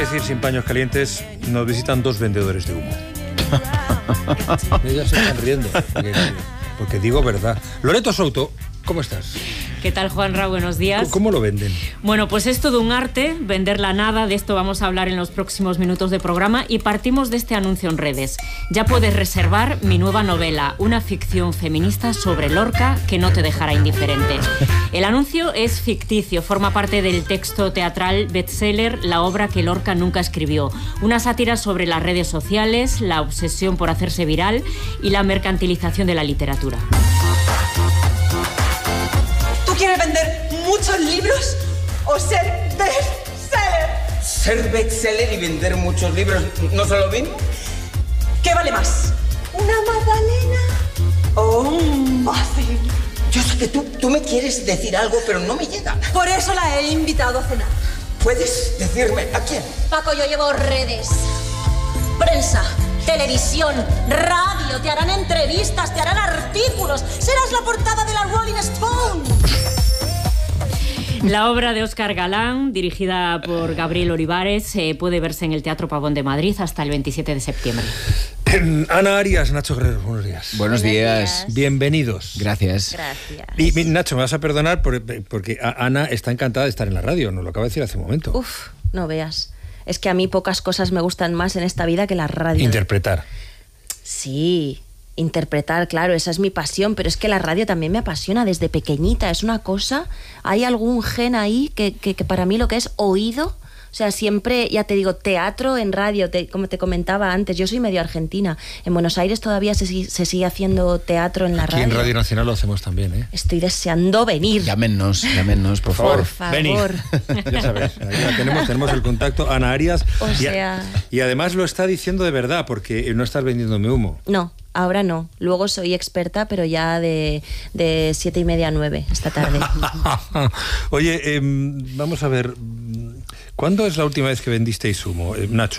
decir sin paños calientes, nos visitan dos vendedores de humo. Ellas se están riendo, porque digo verdad. Loreto Souto, ¿cómo estás? ¿Qué tal, Juanra? Buenos días. ¿Cómo lo venden? Bueno, pues es todo un arte, vender la nada. De esto vamos a hablar en los próximos minutos de programa y partimos de este anuncio en redes. Ya puedes reservar mi nueva novela, una ficción feminista sobre Lorca que no te dejará indiferente. El anuncio es ficticio, forma parte del texto teatral bestseller La obra que Lorca nunca escribió. Una sátira sobre las redes sociales, la obsesión por hacerse viral y la mercantilización de la literatura. ¿Tú quieres vender muchos libros o ser bestseller? Ser bestseller y vender muchos libros, ¿no son lo mismo? ¿Qué vale más? ¿Una magdalena o un muffin? Yo sé que tú me quieres decir algo, pero no me llega. Por eso la he invitado a cenar. ¿Puedes decirme a quién? Paco, yo llevo redes, prensa, televisión, radio, te harán entrevistas, te harán artículos, serás la portada de la Rolling Stone. La obra de Óscar Galán, dirigida por Gabriel Olivares, puede verse en el Teatro Pavón de Madrid hasta el 27 de septiembre. Ana Arias, Nacho Guerrero, buenos días. Buenos días. Bienvenidos. Gracias. Gracias. Y Nacho, me vas a perdonar porque Ana está encantada de estar en la radio, nos lo acaba de decir hace un momento. Uf, no veas. Es que a mí pocas cosas me gustan más en esta vida que la radio. Interpretar. Sí, interpretar, claro, esa es mi pasión, pero es que la radio también me apasiona desde pequeñita. Es una cosa, hay algún gen ahí que para mí lo que es oído, o sea, siempre, ya te digo, teatro en radio, como te comentaba antes, yo soy medio argentina. En Buenos Aires todavía se sigue haciendo teatro en la radio. Aquí en Radio Nacional lo hacemos también, ¿eh? Estoy deseando venir. Llámenos, por favor. Por favor. Venid. Ya sabes, ahí la tenemos el contacto. Ana Arias. O sea... Y además lo está diciendo de verdad, porque no estás vendiéndome humo. No, ahora no. Luego soy experta, pero ya de 7:30 a 9 esta tarde. Oye, vamos a ver. ¿Cuándo es la última vez que vendisteis humo, Nacho?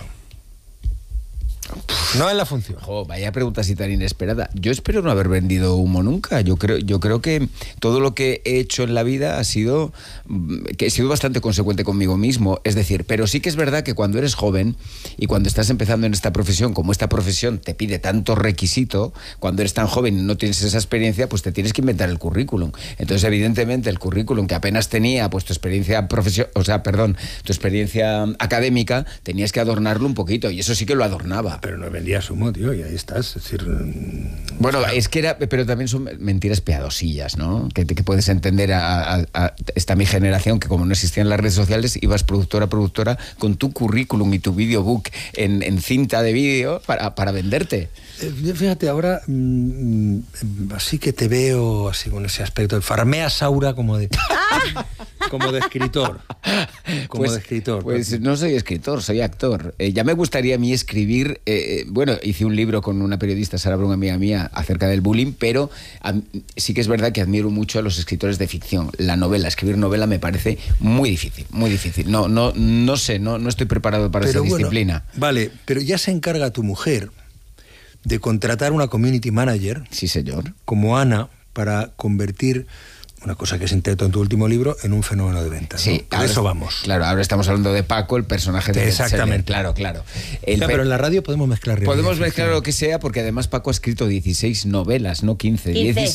No en la función. Vaya pregunta así tan inesperada. Yo espero no haber vendido humo nunca. Yo creo que todo lo que he hecho en la vida he sido bastante consecuente conmigo mismo. Es decir, pero sí que es verdad que cuando eres joven y cuando estás empezando en esta profesión, como esta profesión te pide tanto requisito, cuando eres tan joven y no tienes esa experiencia, pues te tienes que inventar el currículum. Entonces, evidentemente, el currículum que apenas tenía, pues tu experiencia tu experiencia académica, tenías que adornarlo un poquito, y eso sí que lo adornaba. Pero no vendías humo, tío, y ahí estás. Es decir, bueno, es que pero también son mentiras piadosillas, ¿no? Que puedes entender a esta mi generación, que como no existían las redes sociales, ibas productora a productora con tu currículum y tu videobook en cinta de vídeo para venderte. Fíjate, ahora así que te veo así con ese aspecto de Farmea Saura como de escritor. Pues no soy escritor, soy actor. Ya me gustaría a mí escribir, hice un libro con una periodista, Sara Brun, amiga mía, acerca del bullying, pero sí que es verdad que admiro mucho a los escritores de ficción. La novela, escribir novela me parece muy difícil, muy difícil. No sé, no estoy preparado para esa disciplina. Vale, pero ya se encarga tu mujer de contratar una community manager, sí señor, como Ana, para convertir una cosa que se intentó en tu último libro en un fenómeno de ventas. Sí, ¿no? A eso vamos. Claro, ahora estamos hablando de Paco, el personaje de exactamente. Claro. Pero en la radio podemos mezclar realidad. Podemos mezclar lo que sea, porque además Paco ha escrito 16 novelas, no 15,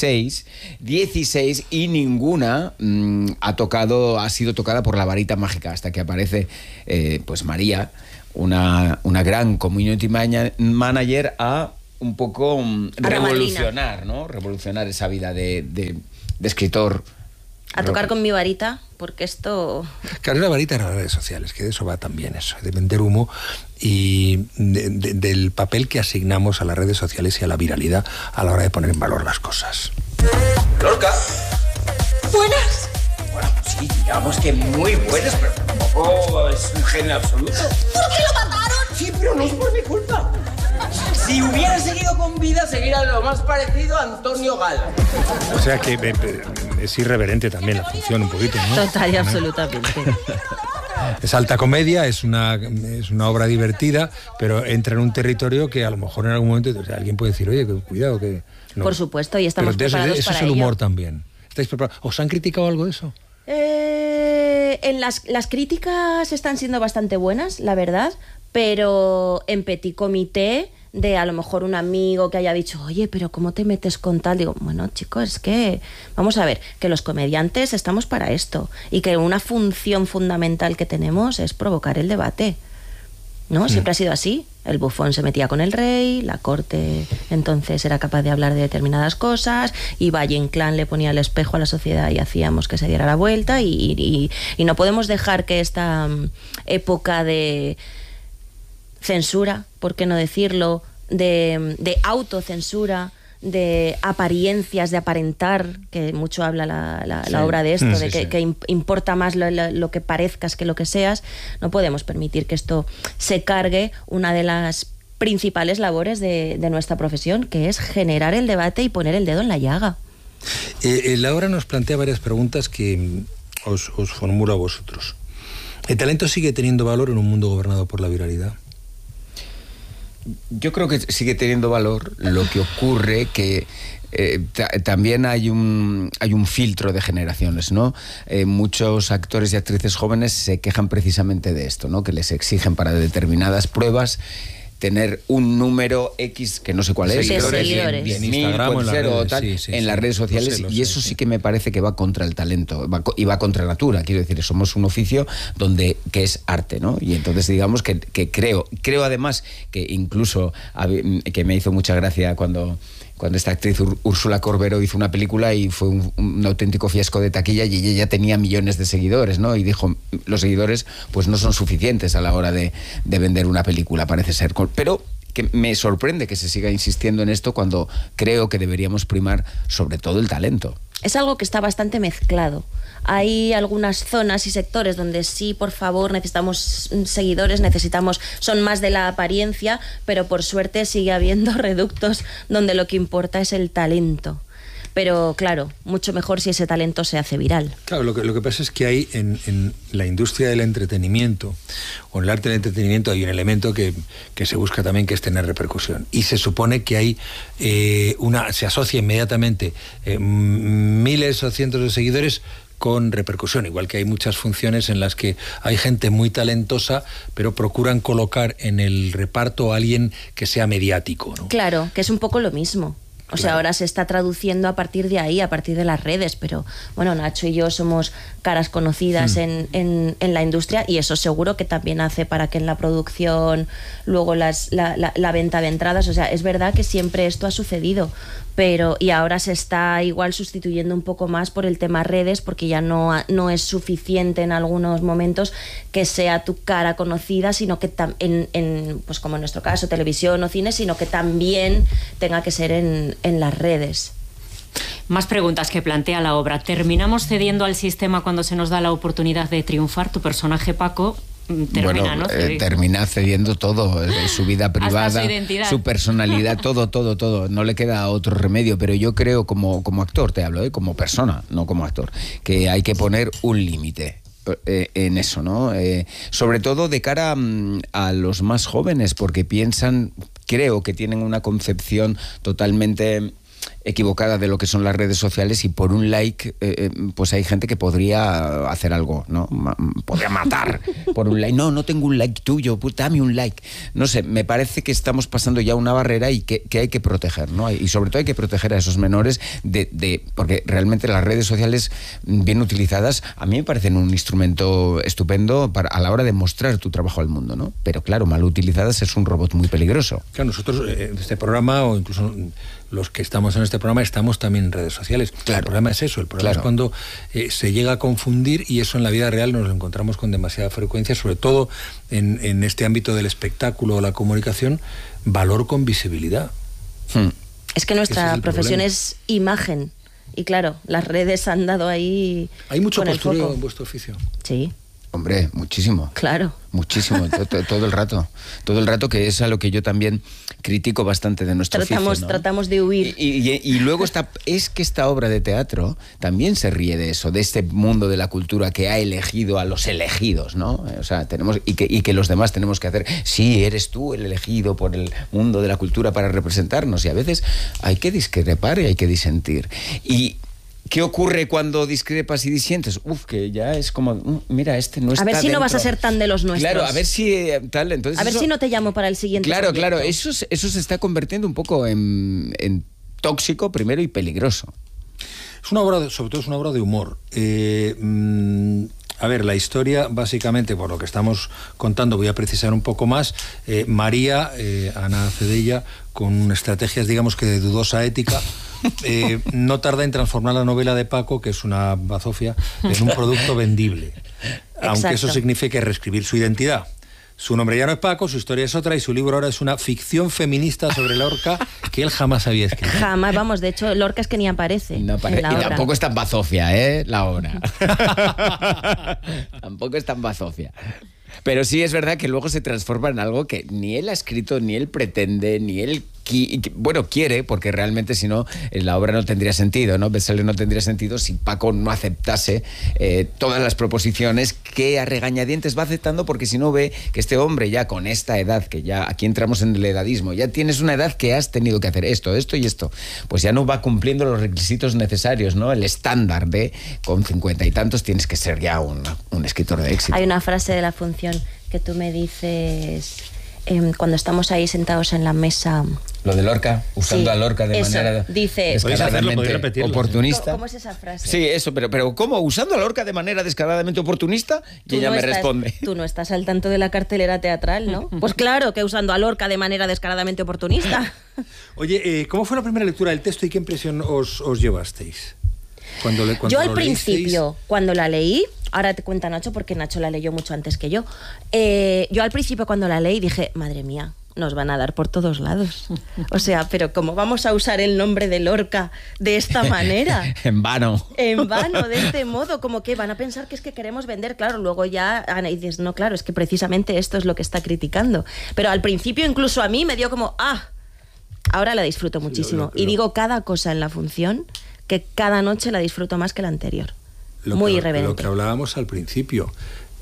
16, y ninguna ha sido tocada por la varita mágica, hasta que aparece pues María, una gran community manager, a un poco revolucionar, ¿no? Revolucionar esa vida de escritor. A tocar con mi varita, porque esto... Claro, la varita en las redes sociales, que de eso va también eso, de vender humo y del papel que asignamos a las redes sociales y a la viralidad a la hora de poner en valor las cosas. Lorca. Buenas. Bueno, sí, digamos que muy buenas, pero tampoco es un genio absoluto. ¿Por qué lo mataron? Sí, pero no es por mi culpa. Si hubiera seguido con vida, sería lo más parecido a Antonio Gala. O sea que es irreverente también la función un poquito, ¿no? Total y absolutamente. Es alta comedia, es una obra divertida, pero entra en un territorio que a lo mejor en algún momento alguien puede decir, oye, cuidado, que... No. Por supuesto, y estamos pero preparados eso para es el ello. humor también. ¿Estáis preparados? ¿Os han criticado algo de eso? las críticas están siendo bastante buenas, la verdad, pero en petit comité, de a lo mejor un amigo que haya dicho, oye, pero ¿cómo te metes con tal? Digo, bueno, chicos, es que vamos a ver, que los comediantes estamos para esto y que una función fundamental que tenemos es provocar el debate, ¿no? Siempre ha sido así. El bufón se metía con el rey, la corte entonces era capaz de hablar de determinadas cosas, y Valle Inclán le ponía el espejo a la sociedad y hacíamos que se diera la vuelta, y no podemos dejar que esta época de censura, ¿por qué no decirlo?, de autocensura, de apariencias, de aparentar, que mucho habla la obra de esto, que importa más lo que parezcas que lo que seas. No podemos permitir que esto se cargue una de las principales labores de nuestra profesión, que es generar el debate y poner el dedo en la llaga. La obra nos plantea varias preguntas que os formulo a vosotros. ¿El talento sigue teniendo valor en un mundo gobernado por la viralidad? Yo creo que sigue teniendo valor. Lo que ocurre que también hay un filtro de generaciones, ¿no? Muchos actores y actrices jóvenes se quejan precisamente de esto, ¿no? Que les exigen para determinadas pruebas tener un número X, que no sé cuál es, seguidores. 10.000, Instagram, en las redes sociales, y eso sí que me parece que va contra el talento, y va contra la natura. Quiero decir, somos un oficio que es arte, ¿no? Y entonces digamos que creo además que incluso, que me hizo mucha gracia cuando esta actriz Úrsula Corbero hizo una película y fue un auténtico fiasco de taquilla, y ella ya tenía millones de seguidores, ¿no? Y dijo, los seguidores pues no son suficientes a la hora de vender una película, parece ser. Pero que me sorprende que se siga insistiendo en esto cuando creo que deberíamos primar sobre todo el talento. Es algo que está bastante mezclado. Hay algunas zonas y sectores donde sí, por favor, necesitamos seguidores, son más de la apariencia, pero por suerte sigue habiendo reductos donde lo que importa es el talento. Pero claro, mucho mejor si ese talento se hace viral. Claro, lo que pasa es que hay en la industria del entretenimiento, o en el arte del entretenimiento, hay un elemento que se busca también, que es tener repercusión. Y se supone que hay se asocia inmediatamente miles o cientos de seguidores con repercusión, igual que hay muchas funciones en las que hay gente muy talentosa, pero procuran colocar en el reparto a alguien que sea mediático, ¿no? Claro, que es un poco lo mismo. O sea, ahora se está traduciendo a partir de ahí, a partir de las redes, pero bueno, Nacho y yo somos caras conocidas en la industria, y eso seguro que también hace para que en la producción, luego la venta de entradas, o sea, es verdad que siempre esto ha sucedido, y ahora se está igual sustituyendo un poco más por el tema redes, porque ya no es suficiente en algunos momentos que sea tu cara conocida, sino que pues como en nuestro caso, televisión o cine, sino que también tenga que ser en las redes. Más preguntas que plantea la obra. ¿Terminamos cediendo al sistema cuando se nos da la oportunidad de triunfar? Tu personaje, Paco, termina cediendo todo, su vida privada, su personalidad, todo. No le queda otro remedio, pero yo creo, como actor te hablo, como persona, no como actor, que hay que poner un límite en eso, ¿no? Sobre todo de cara a los más jóvenes, porque creo que tienen una concepción totalmente equivocada de lo que son las redes sociales, y por un like pues hay gente que podría hacer algo, ¿no? Podría matar por un like. No tengo un like tuyo, pues dame un like. No sé, me parece que estamos pasando ya una barrera y que hay que proteger, ¿no? Y sobre todo hay que proteger a esos menores porque realmente las redes sociales bien utilizadas a mí me parecen un instrumento estupendo a la hora de mostrar tu trabajo al mundo, ¿no? Pero claro, mal utilizadas es un robot muy peligroso. Claro, nosotros en este programa, o incluso los que estamos en este programa, estamos también en redes sociales. Claro. El problema es eso, el problema es cuando se llega a confundir, y eso en la vida real nos lo encontramos con demasiada frecuencia, sobre todo en este ámbito del espectáculo o la comunicación, valor con visibilidad. Es que nuestra profesión es imagen, y claro, las redes han dado ahí. ¿Hay mucho postureo en vuestro oficio? Sí. Hombre, muchísimo. Claro. Muchísimo, todo el rato. Todo el rato, que es a lo que yo también critico bastante de nuestro oficio, ¿no? Tratamos de huir. Y luego es que esta obra de teatro también se ríe de eso, de este mundo de la cultura que ha elegido a los elegidos, ¿no? O sea, y que los demás tenemos que hacer. Sí, eres tú el elegido por el mundo de la cultura para representarnos, y a veces hay que discrepar y hay que disentir. Y ¿Qué ocurre cuando discrepas y disientes? Que ya es como, mira, este no está A ver si dentro. no vas a ser tan de los nuestros. Claro, a ver si tal, entonces a ver si no te llamo para el siguiente Claro, proyecto. claro, eso se está convirtiendo un poco en tóxico primero y peligroso. Es una obra, sobre todo es una obra de humor. A ver, la historia, básicamente, por lo que estamos contando, voy a precisar un poco más. María, Ana hace de ella, con estrategias, digamos que de dudosa ética, no tarda en transformar la novela de Paco, que es una bazofia, en un producto vendible. Aunque eso signifique reescribir su identidad. Su nombre ya no es Paco, su historia es otra y su libro ahora es una ficción feminista sobre Lorca que él jamás había escrito. Jamás, vamos, de hecho, Lorca es que ni aparece. No en la y obra. tampoco es tan bazofia, la obra. Tampoco es tan bazofia. Pero sí es verdad que luego se transforma en algo que ni él ha escrito, ni él pretende, ni él quiere, porque realmente si no, la obra no tendría sentido, ¿no? Bestseller no tendría sentido si Paco no aceptase todas las proposiciones que a regañadientes va aceptando, porque si no ve que este hombre ya con esta edad, que ya aquí entramos en el edadismo, ya tienes una edad que has tenido que hacer esto y esto, pues ya no va cumpliendo los requisitos necesarios, ¿no? El estándar de con 50 y tantos tienes que ser ya un escritor de éxito. Hay una frase de la función que tú me dices cuando estamos ahí sentados en la mesa. Lo de Lorca, usando a Lorca de manera descaradamente oportunista. ¿Cómo es esa frase? Sí, eso, pero ¿cómo? ¿Usando a Lorca de manera descaradamente oportunista? Y ella me responde. Tú no estás al tanto de la cartelera teatral, ¿no? Pues claro que usando a Lorca de manera descaradamente oportunista. Oye, ¿cómo fue la primera lectura del texto y qué impresión os llevasteis? Yo al principio, cuando la leí, ahora te cuenta Nacho porque Nacho la leyó mucho antes que yo. Yo al principio cuando la leí dije, madre mía, nos van a dar por todos lados. O sea, pero ¿cómo vamos a usar el nombre de Lorca de esta manera? En vano. En vano, de este modo, como que van a pensar que es que queremos vender. Claro, luego ya Ana dices, no, claro, es que precisamente esto es lo que está criticando. Pero al principio incluso a mí me dio como, ahora la disfruto muchísimo. Y digo cada cosa en la función que cada noche la disfruto más que la anterior. Muy irreverente. Lo que hablábamos al principio,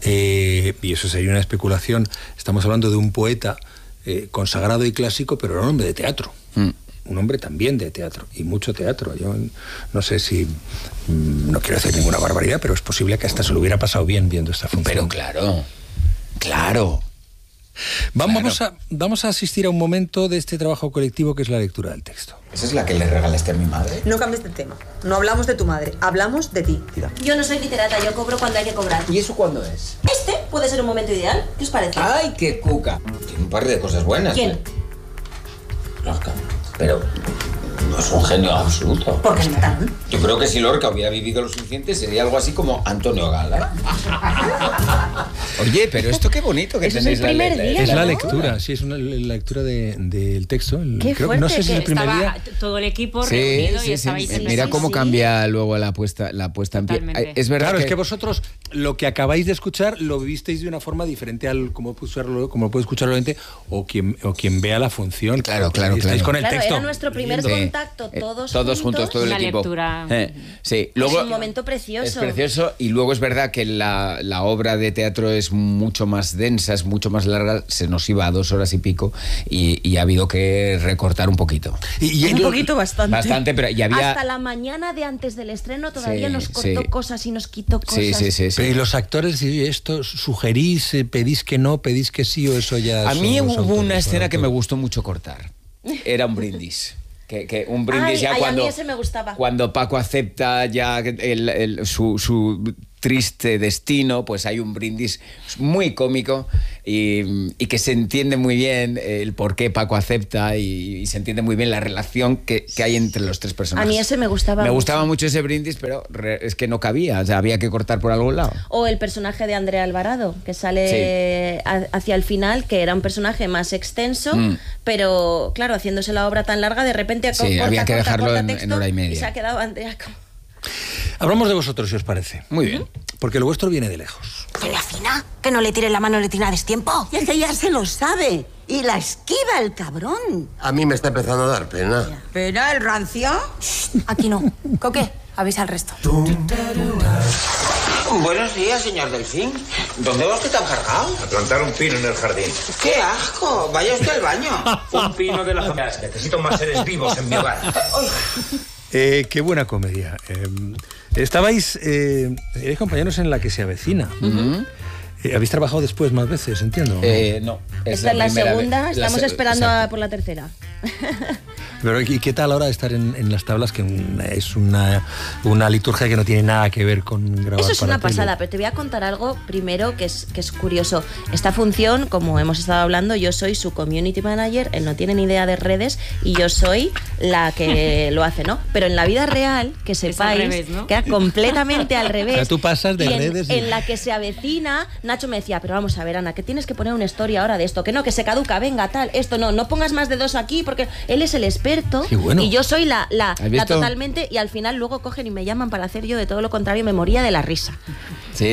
y eso sería una especulación, estamos hablando de un poeta consagrado y clásico, pero era un hombre de teatro. Un hombre también de teatro, y mucho teatro. Yo no sé si, no quiero decir ninguna barbaridad, pero es posible que hasta se lo hubiera pasado bien viendo esta función. Pero claro. Vamos a asistir a un momento de este trabajo colectivo que es la lectura del texto. ¿Esa es la que le regalaste a mi madre? No cambies de tema. No hablamos de tu madre, hablamos de ti. Yo no soy literata, yo cobro cuando hay que cobrar. ¿Y eso cuándo es? Este puede ser un momento ideal. ¿Qué os parece? ¡Ay, qué cuca! Tiene un par de cosas buenas. ¿Quién? Lorca. Pero no es un genio absoluto. ¿Por qué tan? Yo creo que si Lorca hubiera vivido lo suficiente sería algo así como Antonio Gala. Oye, pero esto qué bonito que Eso es tenéis el primer día, Es ¿no? la lectura, sí, es la lectura del texto. Qué fuerte, no sé si es el primer Estaba día. todo el equipo reunido y estabais en Mira la cómo cambia luego la puesta en pie. Totalmente. Es verdad Claro, es que vosotros lo que acabáis de escuchar lo vivisteis de una forma diferente al como puede escucharlo la gente o quien vea la función. Claro. Estáis con el Claro, texto. era nuestro primer Sí. contacto, todos juntos, todo el Una equipo. lectura. Sí, luego es un momento precioso. es precioso y luego es verdad que la obra de teatro es mucho más densa, es mucho más larga, se nos iba a 2 horas y pico y ha habido que recortar un poquito. Un poquito bastante. Bastante, pero ya había... Hasta la mañana de antes del estreno todavía Sí, nos cortó sí. cosas y nos quitó cosas. Sí. Pero ¿y los actores, esto sugerís, pedís que no, pedís que sí o eso ya? A mí son los hubo autores, una escena que me todo? gustó mucho cortar. Era un brindis. Que un brindis Ay, ya a mí ese me gustaba. cuando Paco acepta ya su triste destino, pues hay un brindis muy cómico y que se entiende muy bien el por qué Paco acepta y se entiende muy bien la relación que hay entre los tres personajes. A mí ese me gustaba Me mucho. gustaba mucho ese brindis, pero es que no cabía, o sea, había que cortar por algún lado. O el personaje de Andrea Alvarado, que sale hacia el final, que era un personaje más extenso, pero claro, haciéndose la obra tan larga, de repente había que dejarlo en texto, hora y media. Y se ha quedado Andrea como... Hablamos de vosotros, si os parece. Muy bien. Porque lo vuestro viene de lejos. Doña Fina, que no le tire la mano, le tira a destiempo. Y es que ya se lo sabe. Y la esquiva el cabrón. A mí me está empezando a dar pena. ¿Pena el rancio? Aquí no. Coque, avisa al resto. Buenos días, señor Delfín. ¿Dónde va usted tan cargado? A plantar un pino en el jardín. ¡Qué asco! Vaya usted al baño. Un pino de la familia. Necesito más seres vivos en mi hogar. Qué buena comedia. Erais compañeros en La que se avecina. ¿Habéis trabajado después más veces, entiendo? No. Esta es la segunda, estamos esperando por la tercera. Pero ¿y qué tal ahora de estar en las tablas, que es una liturgia que no tiene nada que ver con grabar? Eso es para una tele? pasada, pero te voy a contar algo primero que es curioso. Esta función, como hemos estado hablando, yo soy su community manager, él no tiene ni idea de redes y yo soy la que lo hace, ¿no? Pero en la vida real, que sepáis, al revés, ¿no? que era completamente al revés. O sea, tú pasas de redes en La que se avecina, Nacho me decía, pero vamos a ver, Ana, que tienes que poner una story ahora de esto, que no, que se caduca, venga, tal, esto no pongas más de 2 aquí, porque él es el experto. Qué bueno. Y yo soy la visto? totalmente, y al final luego cogen y me llaman para hacer yo de todo lo contrario, me moría de la risa. Sí.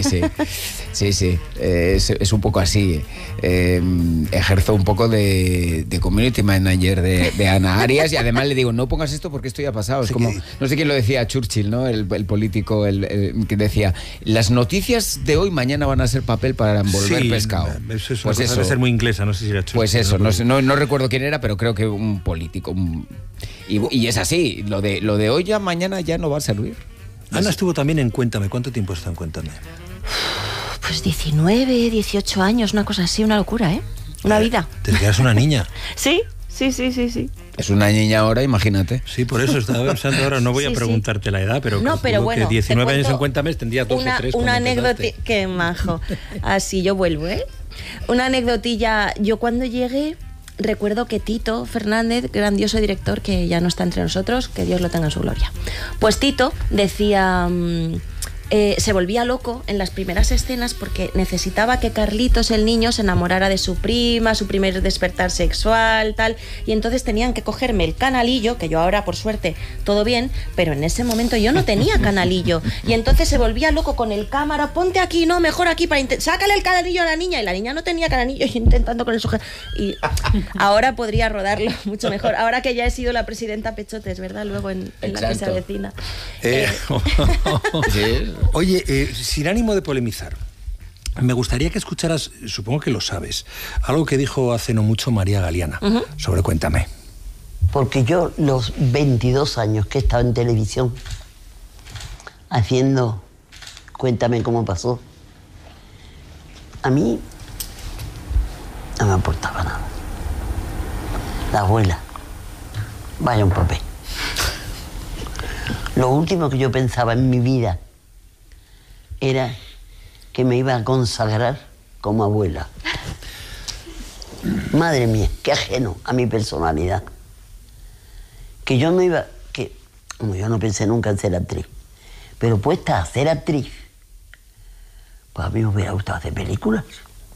Es un poco así. Ejerzo un poco de community manager de Ana Arias y además le digo, no pongas esto porque esto ya ha pasado. Es como, no sé quién lo decía, Churchill, ¿no? El político que decía, las noticias de hoy mañana van a ser papel para envolver pescado. Eso es pues una cosa de ser muy inglesa, no sé si era Churchill. Pues eso, no recuerdo quién era, pero creo que un político. Y es así, lo de hoy ya mañana ya no va a servir. Ana estuvo también en Cuéntame. ¿Cuánto tiempo está en Cuéntame? Pues 19, 18 años, una cosa así, una locura, ¿eh? Una vida. Desde que eras una niña. Sí. Es una niña ahora, imagínate. Sí, por eso estaba pensando ahora, no voy a preguntarte la edad, pero, bueno, que 19 años en Cuéntame tendría 2 o 3. Una anécdota, qué majo. Así yo vuelvo, ¿eh? Una anecdotilla, yo cuando llegué recuerdo que Tito Fernández, grandioso director que ya no está entre nosotros, que Dios lo tenga en su gloria. Pues Tito decía, se volvía loco en las primeras escenas porque necesitaba que Carlitos, el niño, se enamorara de su prima, su primer despertar sexual, tal, y entonces tenían que cogerme el canalillo, que yo ahora por suerte todo bien, pero en ese momento yo no tenía canalillo, y entonces se volvía loco con el cámara, ponte aquí, no, mejor aquí, sácale el canalillo a la niña, y la niña no tenía canalillo, y intentando con el sujeto, y ahora podría rodarlo mucho mejor, ahora que ya he sido la presidenta Pechotes, ¿verdad? Luego en La que se avecina. Sí. Oye, sin ánimo de polemizar, me gustaría que escucharas, supongo que lo sabes, algo que dijo hace no mucho María Galiana sobre Cuéntame. Porque yo los 22 años que he estado en televisión haciendo Cuéntame cómo pasó, a mí no me aportaba nada. La abuela, vaya un papel. Lo último que yo pensaba en mi vida era que me iba a consagrar como abuela. Madre mía, qué ajeno a mi personalidad. Que yo no iba... Como yo no pensé nunca en ser actriz, pero puesta a ser actriz, pues a mí me hubiera gustado hacer películas.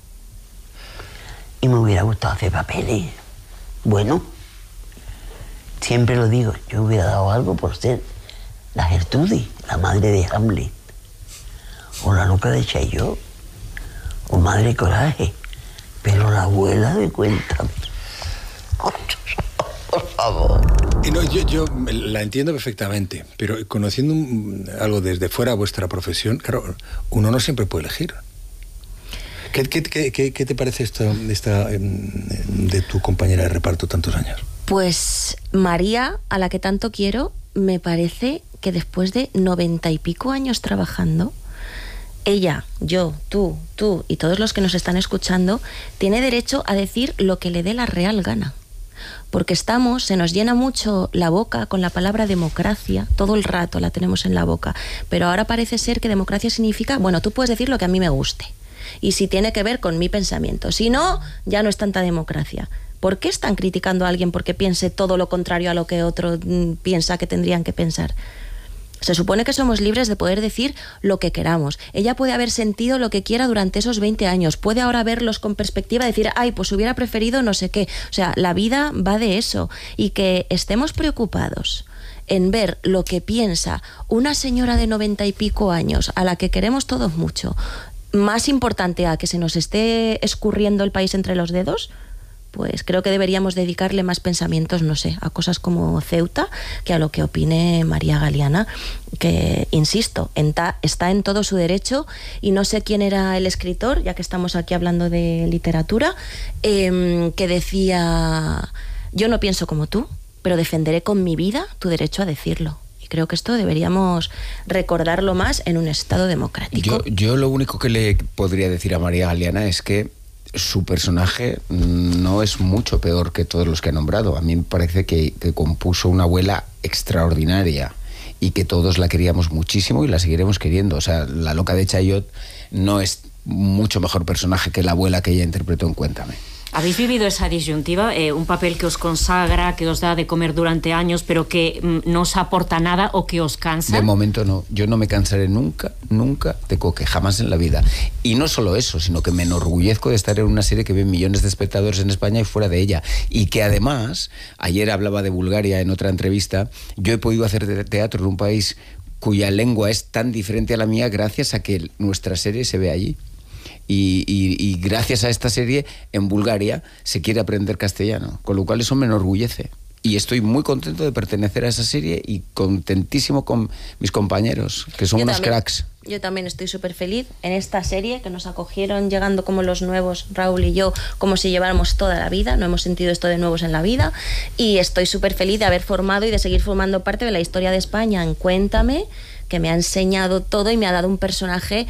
Y me hubiera gustado hacer papeles. Bueno, siempre lo digo, yo hubiera dado algo por ser la Gertrudis, la madre de Hamlet, o la loca de Chaillot, o Madre Coraje, pero la abuela de Cuéntame. Por favor. No, yo la entiendo perfectamente, pero conociendo algo desde fuera vuestra profesión, claro, uno no siempre puede elegir. ¿Qué te parece esto de tu compañera de reparto tantos años? Pues María, a la que tanto quiero, me parece que después de 90 y pico años trabajando, ella, yo, tú y todos los que nos están escuchando, tiene derecho a decir lo que le dé la real gana. Porque se nos llena mucho la boca con la palabra democracia, todo el rato la tenemos en la boca, pero ahora parece ser que democracia significa, bueno, tú puedes decir lo que a mí me guste, y si tiene que ver con mi pensamiento, si no, ya no es tanta democracia. ¿Por qué están criticando a alguien porque piense todo lo contrario a lo que otro piensa que tendrían que pensar? Se supone que somos libres de poder decir lo que queramos. Ella puede haber sentido lo que quiera durante esos 20 años. Puede ahora verlos con perspectiva y decir, ay, pues hubiera preferido no sé qué. O sea, la vida va de eso. Y que estemos preocupados en ver lo que piensa una señora de 90 y pico años, a la que queremos todos mucho, más importante a que se nos esté escurriendo el país entre los dedos, pues creo que deberíamos dedicarle más pensamientos, no sé, a cosas como Ceuta, que a lo que opine María Galiana, que, insisto, está en todo su derecho, y no sé quién era el escritor, ya que estamos aquí hablando de literatura, que decía, yo no pienso como tú, pero defenderé con mi vida tu derecho a decirlo. Y creo que esto deberíamos recordarlo más en un Estado democrático. Yo lo único que le podría decir a María Galeana es que su personaje no es mucho peor que todos los que ha nombrado. A mí me parece que compuso una abuela extraordinaria y que todos la queríamos muchísimo y la seguiremos queriendo. O sea, la loca de Chayot no es mucho mejor personaje que la abuela que ella interpretó en Cuéntame. ¿Habéis vivido esa disyuntiva? Un papel que os consagra, que os da de comer durante años, pero que no os aporta nada o que os cansa. De momento no. Yo no me cansaré nunca de Coque, jamás en la vida. Y no solo eso, sino que me enorgullezco de estar en una serie que ven millones de espectadores en España y fuera de ella. Y que además, ayer hablaba de Bulgaria en otra entrevista, yo he podido hacer teatro en un país cuya lengua es tan diferente a la mía gracias a que nuestra serie se ve allí. Y gracias a esta serie en Bulgaria se quiere aprender castellano, con lo cual eso me enorgullece y estoy muy contento de pertenecer a esa serie y contentísimo con mis compañeros, que son unos cracks. Yo también estoy súper feliz en esta serie, que nos acogieron llegando como los nuevos, Raúl y yo, como si lleváramos toda la vida, no hemos sentido esto de nuevos en la vida, y estoy súper feliz de haber formado y de seguir formando parte de la historia de España en Cuéntame, que me ha enseñado todo y me ha dado un personaje.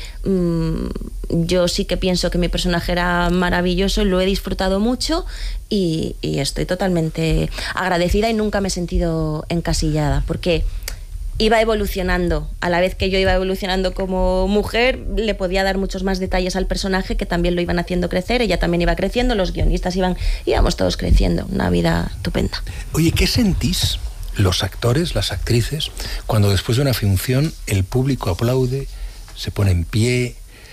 Yo sí que pienso que mi personaje era maravilloso, lo he disfrutado mucho y estoy totalmente agradecida y nunca me he sentido encasillada, porque iba evolucionando. A la vez que yo iba evolucionando como mujer, le podía dar muchos más detalles al personaje, que también lo iban haciendo crecer, ella también iba creciendo, los guionistas íbamos todos creciendo, una vida estupenda. Oye, ¿qué sentís los actores, las actrices, cuando después de una función el público aplaude, se pone en pie,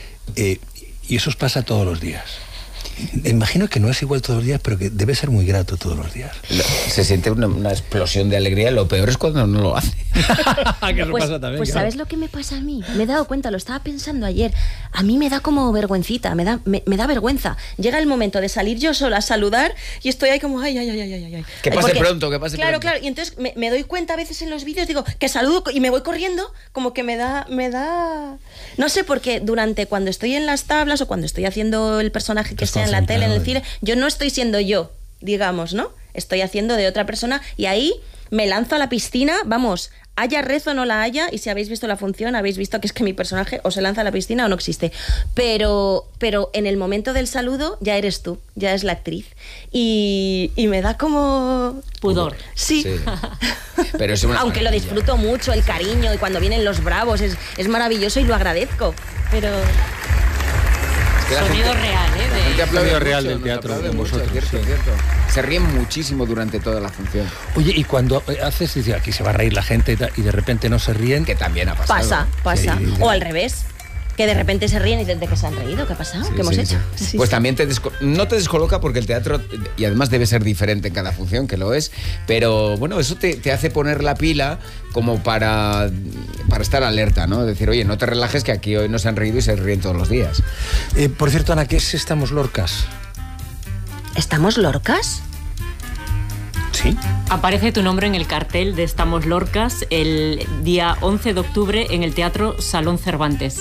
y eso os pasa todos los días? Imagino que no es igual todos los días, pero que debe ser muy grato todos los días. Se siente una explosión de alegría. Lo peor es cuando no lo hace. Que eso pasa también, pues claro. ¿Sabes lo que me pasa a mí? Me he dado cuenta, lo estaba pensando ayer. A mí me da como vergüencita, me da vergüenza. Llega el momento de salir yo sola a saludar y estoy ahí como ay. Que pase pronto, que pase pronto. Claro, y entonces me doy cuenta a veces en los vídeos, digo, que saludo y me voy corriendo, como que me da... No sé, porque cuando estoy en las tablas o cuando estoy haciendo el personaje que sea en la tele, en el cine, yo no estoy siendo yo, digamos, ¿no? Estoy haciendo de otra persona y ahí me lanzo a la piscina, vamos, haya rezo o no la haya, y si habéis visto la función habéis visto que es que mi personaje o se lanza a la piscina o no existe, pero en el momento del saludo ya eres tú, ya es la actriz y me da como... pudor. Sí. Pero es una aunque lo disfruto mucho, el cariño, y cuando vienen los bravos es maravilloso y lo agradezco, pero... Sonido real, Sonido real del teatro con vosotros. Cierto. Se ríen muchísimo durante toda la función. Oye, y cuando haces, dices, aquí se va a reír la gente y de repente no se ríen, que también ha pasado. Pasa. Sí. O al revés, que de repente se ríen y desde que se han reído, ¿qué ha pasado? ¿Qué hemos hecho? Sí. Pues también no te descoloca, porque el teatro, y además debe ser diferente en cada función, que lo es, pero bueno, eso te hace poner la pila como para estar alerta, ¿no? Decir, oye, no te relajes, que aquí hoy no se han reído y se ríen todos los días. Por cierto, Ana, ¿qué es Estamos Lorcas? ¿Estamos Lorcas? Sí. Aparece tu nombre en el cartel de Estamos Lorcas el día 11 de octubre en el Teatro Salón Cervantes.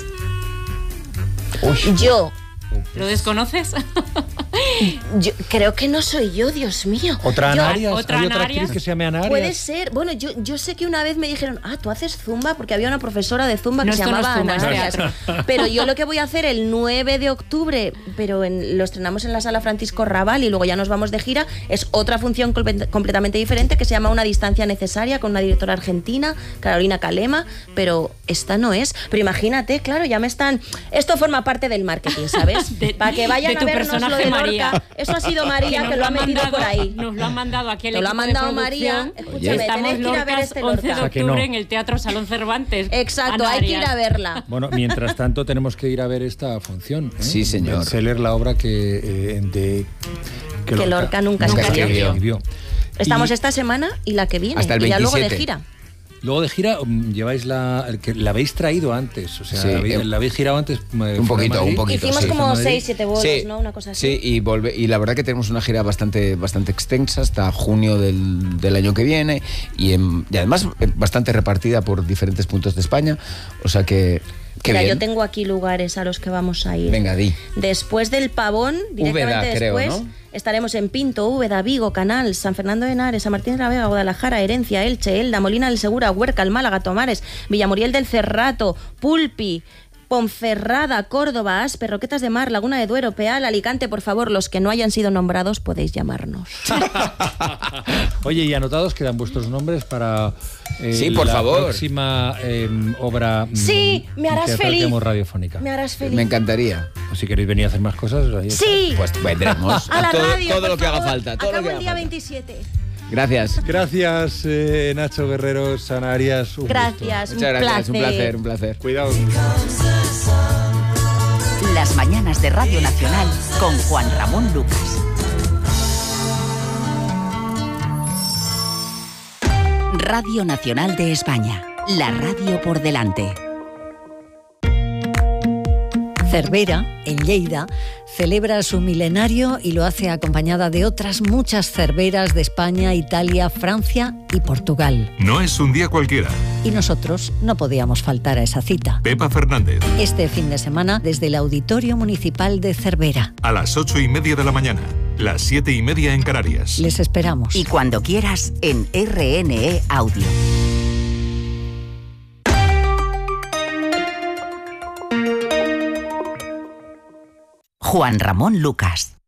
Yo ¿Lo desconoces? Yo creo que no soy yo, Dios mío. ¿Otra Ana Arias? ¿Otra ¿Hay Ana otra Arias? actriz que se llame Ana Arias? Puede ser. Bueno, yo sé que una vez me dijeron, tú haces zumba, porque había una profesora de zumba que No, se esto no es llamaba zumba, Ana es Arias. teatro. Pero yo lo que voy a hacer el 9 de octubre, pero lo estrenamos en la Sala Francisco Raval y luego ya nos vamos de gira, es otra función completamente diferente que se llama Una distancia necesaria, con una directora argentina, Carolina Calema, pero esta no es. Pero imagínate, claro, ya me están... Esto forma parte del marketing, ¿sabes? Para que vayan de a tu vernos lo personaje de María. Lorca. Eso ha sido María, que lo ha metido por ahí. Nos lo han mandado aquí el Te lo ha equipo mandado de María. producción. Escúchame, Estamos tenéis que ir a ver Lorcas, este 11 de Lorca. que octubre no. en el Teatro Salón Cervantes. Exacto, Ana hay que ir Arias. a verla. Bueno, mientras tanto tenemos que ir a ver esta función. Sí, señor. Bestseller, la obra que Lorca nunca escribió. Estamos Y- esta semana y la que viene. Hasta el y ya luego de 27. gira. Luego de gira lleváis la habéis traído antes, o sea, Sí, la habéis girado antes. un poquito. Hicimos sí. como Madrid. 6-7 bolos, Sí, ¿no? Una cosa así. sí, y la verdad que tenemos una gira bastante extensa hasta junio del año que viene y además bastante repartida por diferentes puntos de España, o sea que Qué Mira, bien. yo tengo aquí lugares a los que vamos a ir. Venga, di. Después del Pavón, directamente Úbeda, creo, después, ¿no? estaremos en Pinto, Úbeda, Vigo, Canal, San Fernando de Henares, San Martín de la Vega, Guadalajara, Herencia, Elche, Elda, Molina del Segura, Huércal, Málaga, Tomares, Villamuriel del Cerrato, Pulpi, Ponferrada, Córdoba, Aspe, Roquetas de Mar, Laguna de Duero, Peal, Alicante. Por favor, los que no hayan sido nombrados podéis llamarnos. Oye, y anotados quedan vuestros nombres para Sí, por la favor. próxima obra Sí, me harás teatral que feliz. hagamos radiofónica. Me harás feliz. Me encantaría. O si queréis venir a hacer más cosas, ahí está. Sí, Pues vendremos. a la radio. Todo por lo que haga favor. falta. Todo lo Acabo que el haga día falta. 27. Gracias. Gracias, Nacho Guerrero, Sana Arias. Un Gracias, Muchas gracias. Un placer, un placer. gusto. Cuidado. Las mañanas de Radio Nacional con Juan Ramón Lucas. Radio Nacional de España. La radio por delante. Cervera, en Lleida, celebra su milenario y lo hace acompañada de otras muchas cerveras de España, Italia, Francia y Portugal. No es un día cualquiera. Y nosotros no podíamos faltar a esa cita. Pepa Fernández, Este fin de semana desde el Auditorio Municipal de Cervera. a las 8:30 de la mañana, las 7:30 en Canarias. Les esperamos. Y cuando quieras en RNE Audio. Juan Ramón Lucas.